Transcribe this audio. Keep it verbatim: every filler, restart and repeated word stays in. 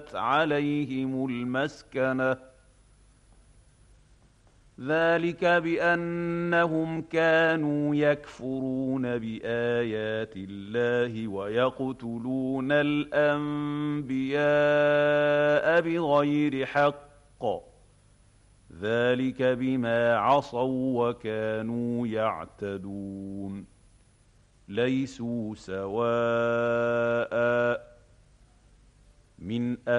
عليهم المسكنة ذلك بأنهم كانوا يكفرون بآيات الله ويقتلون الأنبياء بغير حق ذلك بما عصوا وكانوا يعتدون ليسوا سواء من